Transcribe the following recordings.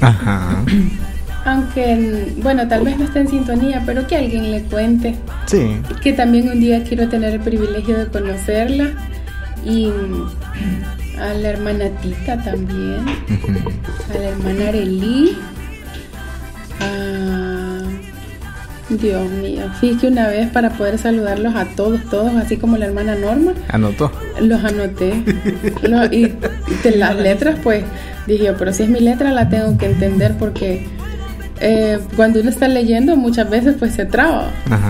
Ajá. Aunque, bueno, tal vez no esté en sintonía, pero que alguien le cuente. Sí. Que también un día quiero tener el privilegio de conocerla. Y a la hermana Tita también. A la hermana Arely. Dios mío, fíjate que una vez para poder saludarlos a todos, así como la hermana Norma. ¿Anotó? Los anoté. Y de las letras, pues, dije, pero si es mi letra la tengo que entender porque cuando uno está leyendo muchas veces pues se traba. Ajá.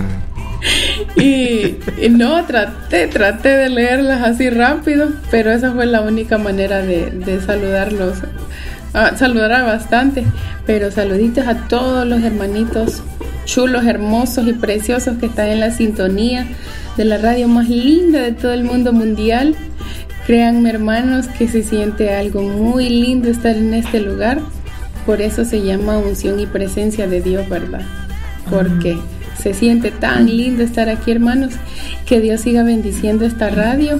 Y no, traté de leerlas así rápido, pero esa fue la única manera de saludarlos. Saludar a bastante, pero saluditos a todos los hermanitos chulos, hermosos y preciosos que están en la sintonía de la radio más linda de todo el mundo mundial. Créanme, hermanos, que se siente algo muy lindo estar en este lugar. Por eso se llama unción y presencia de Dios, ¿verdad? Porque se siente tan lindo estar aquí, hermanos. Que Dios siga bendiciendo esta radio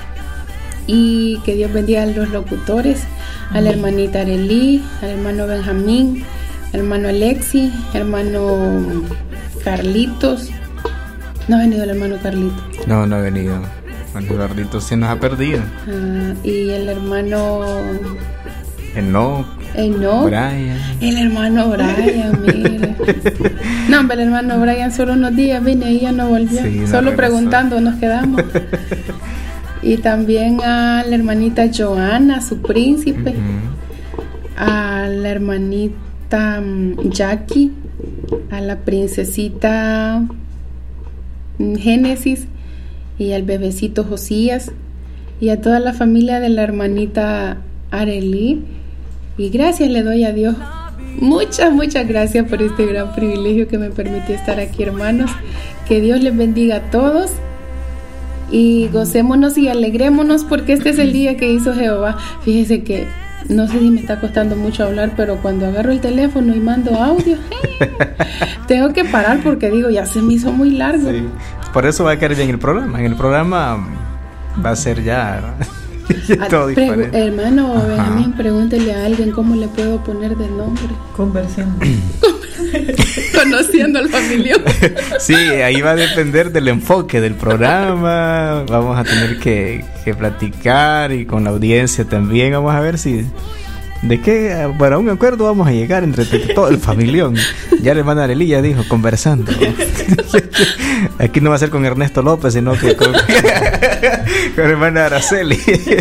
y que Dios bendiga a los locutores, a la hermanita Arely, al hermano Benjamín, al hermano Alexi, hermano Carlitos. ¿No ha venido el hermano Carlitos? No ha venido. Hermano Carlitos se nos ha perdido. Y el hermano Enoch, Brian. El hermano Brian, mire. No, hombre, el hermano Brian solo unos días vine y ya no volvió. Sí, solo preguntando nos quedamos. Y también a la hermanita Joana, su príncipe. A la hermanita Jackie. A la princesita Génesis. Y al bebecito Josías. Y a toda la familia de la hermanita Arely. Y gracias le doy a Dios. Muchas gracias por este gran privilegio que me permitió estar aquí, hermanos. Que Dios les bendiga a todos. Y gocémonos y alegrémonos porque este es el día que hizo Jehová. Fíjese que no sé si me está costando mucho hablar, pero cuando agarro el teléfono y mando audio, tengo que parar porque digo, ya se me hizo muy largo. Sí. Por eso va a quedar bien el programa. En el programa va a ser ya todo diferente. Hermano Benjamín, pregúntele a alguien cómo le puedo poner de nombre. Conversión. Conociendo al familiar. Sí, ahí va a depender del enfoque del programa. Vamos a tener que platicar y con la audiencia también. Vamos a ver si de qué, para un acuerdo vamos a llegar entre todo el familión. Ya la hermana Arely ya dijo, conversando. Aquí no va a ser con Ernesto López, sino que con la hermana Araceli.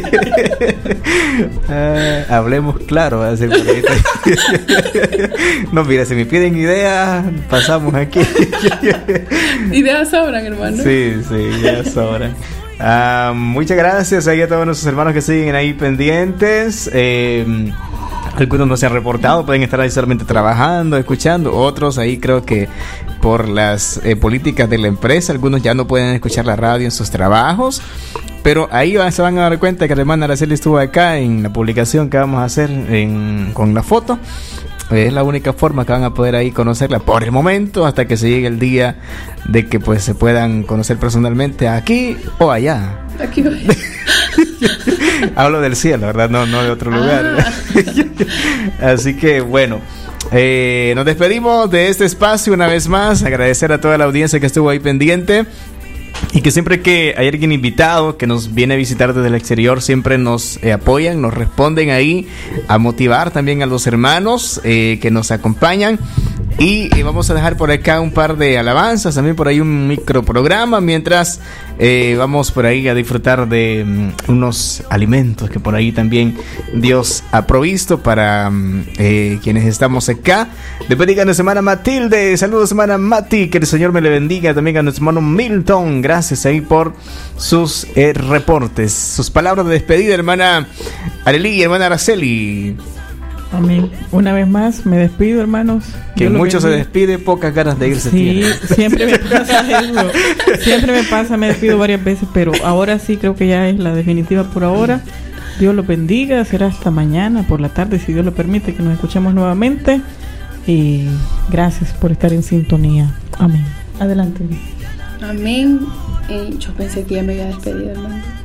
Hablemos claro, va a decir por ahí. No, mira, si me piden ideas, pasamos aquí. Ideas sobran, hermano. Sí, ideas sobran. Muchas gracias ahí a todos nuestros hermanos que siguen ahí pendientes. Algunos no se han reportado, pueden estar ahí solamente trabajando, escuchando. Otros ahí creo que por las políticas de la empresa, algunos ya no pueden escuchar la radio en sus trabajos. Pero ahí se van a dar cuenta que la hermana Araceli estuvo acá en la publicación que vamos a hacer con la foto. Es la única forma que van a poder ahí conocerla por el momento, hasta que se llegue el día de que pues se puedan conocer personalmente aquí o allá. Aquí o allá. Hablo del cielo, ¿verdad? No de otro lugar. Así que bueno, nos despedimos de este espacio una vez más. Agradecer a toda la audiencia que estuvo ahí pendiente. Y que siempre que hay alguien invitado que nos viene a visitar desde el exterior, siempre nos apoyan, nos responden ahí a motivar también a los hermanos que nos acompañan. Y vamos a dejar por acá un par de alabanzas, también por ahí un microprograma, mientras vamos por ahí a disfrutar de unos alimentos que por ahí también Dios ha provisto para quienes estamos acá. Después digan a nuestra hermana Matilde, saludos hermana Mati, que el Señor me le bendiga. También a nuestro hermano Milton, gracias ahí por sus reportes, sus palabras de despedida, hermana Arely y hermana Araceli. Amén. Una vez más me despido, hermanos. Que mucho se despide, pocas ganas de irse. Sí, siempre me pasa eso. Siempre me pasa, me despido varias veces, pero ahora sí creo que ya es la definitiva por ahora. Dios los bendiga, será hasta mañana por la tarde, si Dios lo permite, que nos escuchemos nuevamente. Y gracias por estar en sintonía. Amén. Adelante. Amén. Yo pensé que ya me había despedido, hermano.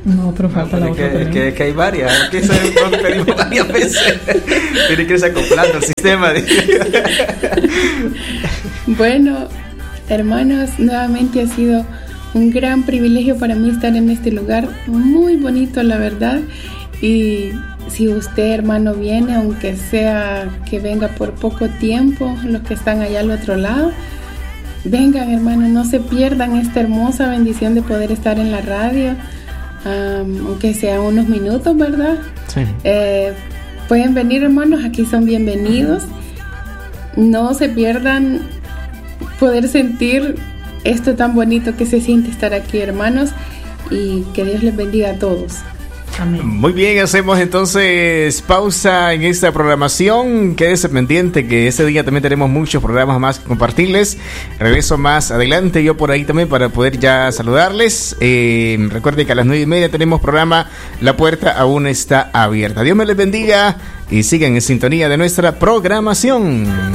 No, pero falta la otra también. Que hay varias. Aquí se pedimos varias veces. Tiene que irse acoplando el sistema. Bueno, hermanos, nuevamente ha sido un gran privilegio para mí estar en este lugar. Muy bonito, la verdad. Y si usted, hermano, viene, aunque sea que venga por poco tiempo, los que están allá al otro lado, vengan, hermano, no se pierdan esta hermosa bendición de poder estar en la radio, aunque sea unos minutos, ¿verdad? Sí. Pueden venir, hermanos, aquí son bienvenidos. No se pierdan poder sentir esto tan bonito que se siente estar aquí, hermanos, y que Dios les bendiga a todos. Amén. Muy bien, hacemos entonces pausa en esta programación. Quédese pendiente que ese día también tenemos muchos programas más que compartirles. Regreso más adelante, yo por ahí también para poder ya saludarles. Recuerden que a las 9:30 tenemos programa La Puerta Aún Está Abierta. Dios me les bendiga y sigan en sintonía de nuestra programación.